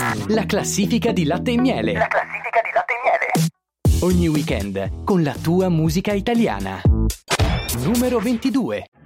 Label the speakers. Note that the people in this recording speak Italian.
Speaker 1: La classifica di Latte e Miele.
Speaker 2: La classifica di Latte e Miele.
Speaker 1: Ogni weekend con la tua musica italiana. Numero 22.